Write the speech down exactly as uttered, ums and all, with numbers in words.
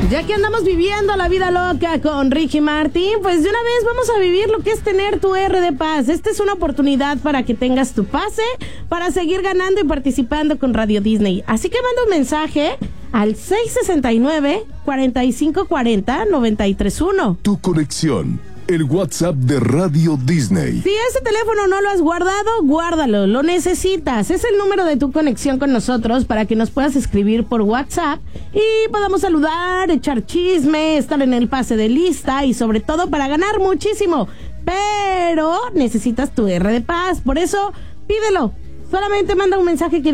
Ya que andamos viviendo la vida loca con Ricky Martin, pues de una vez vamos a vivir lo que es tener tu R de Paz. Esta es una oportunidad para que tengas tu pase para seguir ganando y participando con Radio Disney. Así que manda un mensaje al seis sesenta y nueve, cuarenta y cinco cuarenta, noventa y tres uno. Tu conexión, el WhatsApp de Radio Disney. Si ese teléfono no lo has guardado, guárdalo, lo necesitas. Es el número de tu conexión con nosotros para que nos puedas escribir por WhatsApp y podamos saludar, echar chisme, estar en el pase de lista y sobre todo para ganar muchísimo. Pero necesitas tu R de Paz, por eso pídelo. Solamente manda un mensaje que